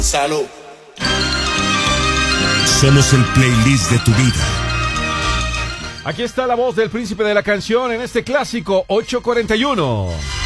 Salud. Somos el playlist de tu vida. Aquí está la voz del príncipe de la canción en este clásico 841.